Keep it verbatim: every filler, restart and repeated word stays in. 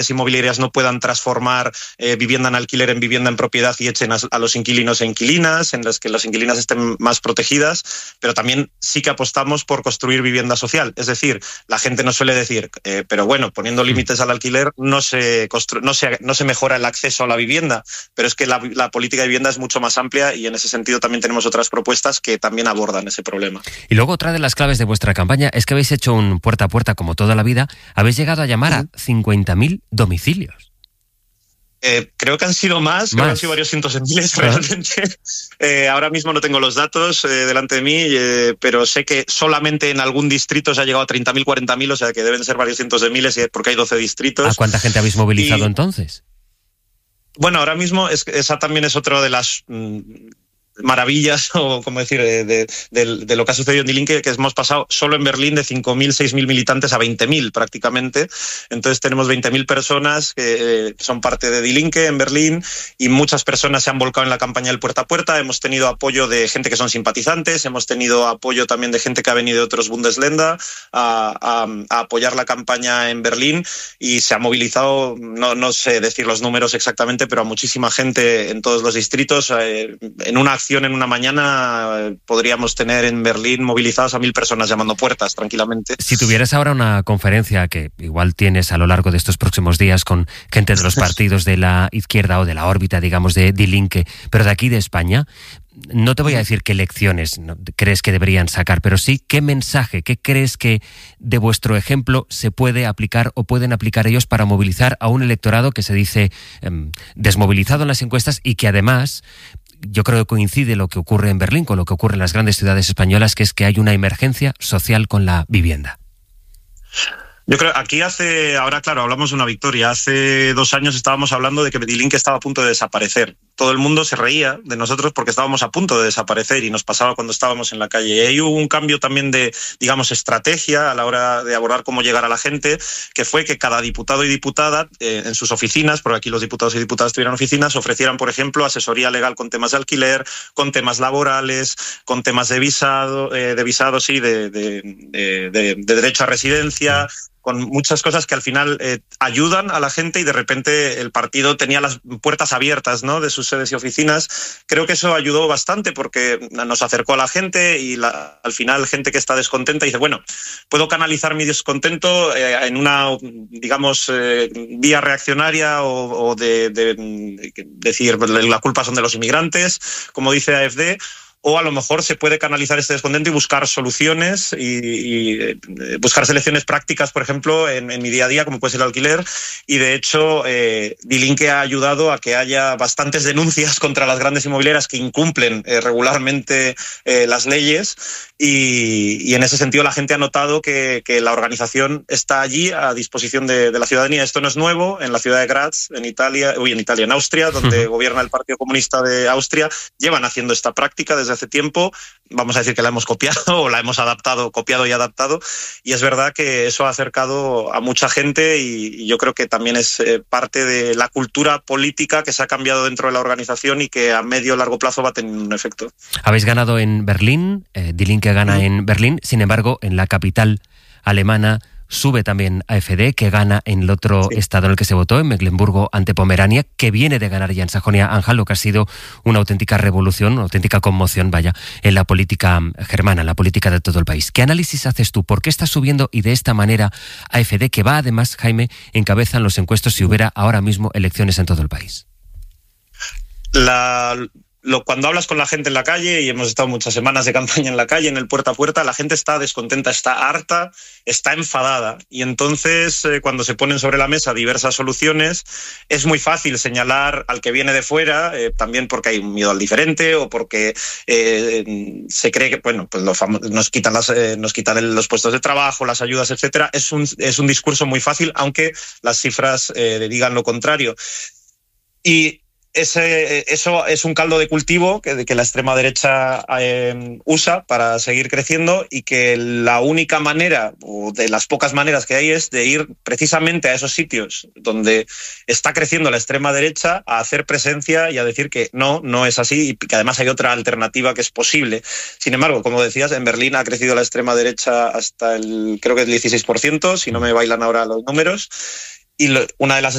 inmobiliarias no puedan transformar eh, vivienda en alquiler en vivienda en propiedad y echen a, a los inquilinos e inquilinas, en las que las inquilinas estén más protegidas, pero también sí que apostamos por construir vivienda social. Es decir, la gente nos suele decir, eh, pero bueno, poniendo límites al alquiler no se, constru no, se, no se mejora el acceso a la vivienda, pero es que la, la política de vivienda es mucho más amplia y en ese sentido también tenemos otras propuestas que también abordan ese problema. Y luego otra de las claves de vuestra campaña es que habéis hecho un puerta a puerta como toda la vida, habéis llegado a llamar a cincuenta mil domicilios. Eh, creo que han sido más, más, creo que han sido varios cientos de miles realmente. Eh, ahora mismo no tengo los datos eh, delante de mí, eh, pero sé que solamente en algún distrito se ha llegado a treinta mil, cuarenta mil, o sea que deben ser varios cientos de miles porque hay doce distritos. ¿A cuánta gente habéis movilizado y, entonces? Bueno, ahora mismo es, esa también es otra de las... Mmm, maravillas, o como decir, de, de, de, de lo que ha sucedido en Die Linke, que hemos pasado solo en Berlín de cinco mil, seis mil militantes a veinte mil prácticamente. Entonces tenemos veinte mil personas que eh, son parte de Die Linke en Berlín y muchas personas se han volcado en la campaña del puerta a puerta. Hemos tenido apoyo de gente que son simpatizantes, hemos tenido apoyo también de gente que ha venido de otros Bundesländer a, a, a apoyar la campaña en Berlín y se ha movilizado, no, no sé decir los números exactamente, pero a muchísima gente en todos los distritos. Eh, en una acción en una mañana eh, podríamos tener en Berlín movilizadas a mil personas llamando puertas tranquilamente. Si tuvieras ahora una conferencia que igual tienes a lo largo de estos próximos días con gente de los partidos de la izquierda o de la órbita, digamos, de Die Linke, pero de aquí de España, no te voy a decir qué lecciones no, crees que deberían sacar, pero sí qué mensaje, qué crees que de vuestro ejemplo se puede aplicar o pueden aplicar ellos para movilizar a un electorado que se dice eh, desmovilizado en las encuestas y que además... Yo creo que coincide lo que ocurre en Berlín con lo que ocurre en las grandes ciudades españolas, que es que hay una emergencia social con la vivienda. Yo creo, aquí hace, ahora claro, hablamos de una victoria. Hace dos años estábamos hablando de que Die Linke estaba a punto de desaparecer. Todo el mundo se reía de nosotros porque estábamos a punto de desaparecer y nos pasaba cuando estábamos en la calle. Y ahí hubo un cambio también de, digamos, estrategia a la hora de abordar cómo llegar a la gente, que fue que cada diputado y diputada eh, en sus oficinas, porque aquí los diputados y diputadas tuvieran oficinas, ofrecieran, por ejemplo, asesoría legal con temas de alquiler, con temas laborales, con temas de visado, eh, de visado, sí, de, de, de, de, de derecho a residencia, con muchas cosas que al final eh, ayudan a la gente y de repente el partido tenía las puertas abiertas, ¿no?, de sus sedes y oficinas. Creo que eso ayudó bastante porque nos acercó a la gente y la, al final gente que está descontenta dice, bueno, puedo canalizar mi descontento eh, en una, digamos, eh, vía reaccionaria o, o de, de, de decir la culpa son de los inmigrantes, como dice A F D, o a lo mejor se puede canalizar este descontento y buscar soluciones y, y buscar soluciones prácticas, por ejemplo, en, en mi día a día, como puede ser el alquiler. Y de hecho, eh, Die Linke ha ayudado a que haya bastantes denuncias contra las grandes inmobiliarias que incumplen eh, regularmente eh, las leyes. Y, y en ese sentido la gente ha notado que, que la organización está allí a disposición de, de la ciudadanía. Esto no es nuevo. En la ciudad de Graz, en Italia, uy, en Italia, en Austria, donde gobierna el Partido Comunista de Austria, llevan haciendo esta práctica desde hace tiempo. Vamos a decir que la hemos copiado o la hemos adaptado, copiado y adaptado. Y es verdad que eso ha acercado a mucha gente y, y yo creo que también es eh, parte de la cultura política que se ha cambiado dentro de la organización y que a medio o largo plazo va a tener un efecto. Habéis ganado en Berlín, eh, Die Linke gana mm. en Berlín, sin embargo, en la capital alemana sube también A F D, que gana en el otro sí. estado en el que se votó, en Mecklemburgo ante Pomerania, que viene de ganar ya en Sajonia-Anhalt, lo que ha sido una auténtica revolución, una auténtica conmoción, vaya, en la política germana, en la política de todo el país. ¿Qué análisis haces tú? ¿Por qué está subiendo y de esta manera A F D, que va además, Jaime, encabeza en los encuestos si hubiera ahora mismo elecciones en todo el país? La... Lo, cuando hablas con la gente en la calle, y hemos estado muchas semanas de campaña en la calle, en el puerta a puerta, la gente está descontenta, está harta, está enfadada. Y entonces, eh, cuando se ponen sobre la mesa diversas soluciones, es muy fácil señalar al que viene de fuera, eh, también porque hay un miedo al diferente o porque eh, se cree que, bueno, pues lo nos quitan, las, eh, nos quitan los puestos de trabajo, las ayudas, etcétera. Es un, es un discurso muy fácil, aunque las cifras eh, digan lo contrario. Y Ese, eso es un caldo de cultivo que, que la extrema derecha eh, usa para seguir creciendo y que la única manera, o de las pocas maneras que hay, es de ir precisamente a esos sitios donde está creciendo la extrema derecha a hacer presencia y a decir que no, no es así y que además hay otra alternativa que es posible. Sin embargo, como decías, en Berlín ha crecido la extrema derecha hasta el, creo que el dieciséis por ciento, si no me bailan ahora los números. y lo, una de las